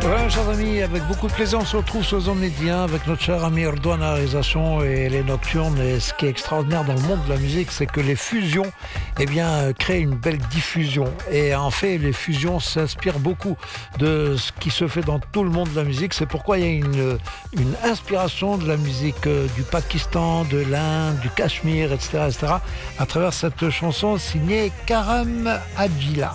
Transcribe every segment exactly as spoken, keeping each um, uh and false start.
Voilà, chers amis, avec beaucoup de plaisir, on se retrouve sur Zone Média avec notre cher ami Erdogan à la réalisation et les Nocturnes. Et ce qui est extraordinaire dans le monde de la musique, c'est que les fusions eh bien, créent une belle diffusion. Et en fait, les fusions s'inspirent beaucoup de ce qui se fait dans tout le monde de la musique. C'est pourquoi il y a une, une inspiration de la musique du Pakistan, de l'Inde, du Cachemire, et cetera, et cetera, à travers cette chanson signée Karam Adjila.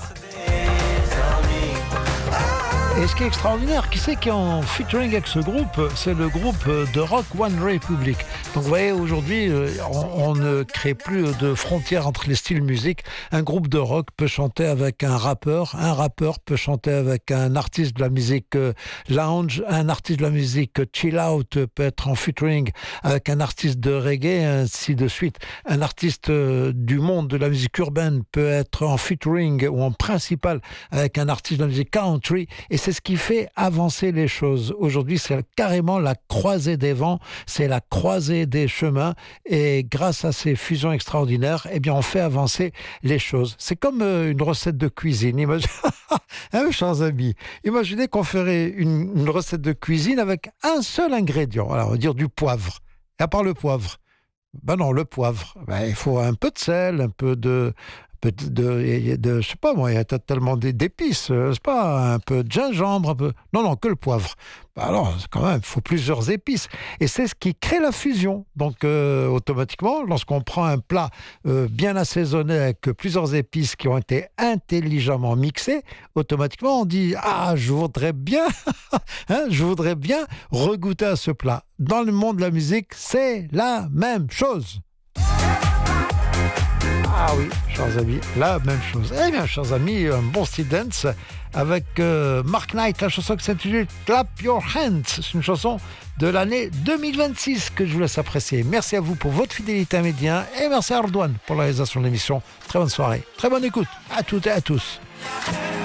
Et ce qui est extraordinaire, qui c'est qui est en featuring avec ce groupe? C'est le groupe de rock One Republic. Donc vous voyez, aujourd'hui, on, on ne crée plus de frontières entre les styles musique. Un groupe de rock peut chanter avec un rappeur, un rappeur peut chanter avec un artiste de la musique lounge, un artiste de la musique chill out peut être en featuring avec un artiste de reggae, ainsi de suite. Un artiste du monde de la musique urbaine peut être en featuring ou en principal avec un artiste de la musique country. Et c'est ce qui fait avancer les choses. Aujourd'hui, c'est carrément la croisée des vents, c'est la croisée des chemins. Et grâce à ces fusions extraordinaires, eh bien, on fait avancer les choses. C'est comme euh, une recette de cuisine. Imagine... hein, chers amis, imaginez qu'on ferait une, une recette de cuisine avec un seul ingrédient. Alors, on va dire du poivre. Et à part le poivre, ben non, le poivre, ben, il faut un peu de sel, un peu de... De, de, de, je sais pas moi, il y a tellement d'épices, c'est pas un peu de gingembre, un peu... non, non, que le poivre. Bah alors, quand même, il faut plusieurs épices. Et c'est ce qui crée la fusion. Donc, euh, automatiquement, lorsqu'on prend un plat euh, bien assaisonné avec plusieurs épices qui ont été intelligemment mixées, automatiquement, on dit « Ah, je voudrais bien, hein, je voudrais bien regoûter à ce plat. » Dans le monde de la musique, c'est la même chose. Ah oui, chers amis, la même chose. Eh bien, chers amis, un bon style dance avec euh, Mark Knight, la chanson qui s'intitule Clap Your Hands. C'est une chanson de l'année deux mille vingt-six que je vous laisse apprécier. Merci à vous pour votre fidélité à Média et merci à Erdogan pour la réalisation de l'émission. Très bonne soirée, très bonne écoute à toutes et à tous.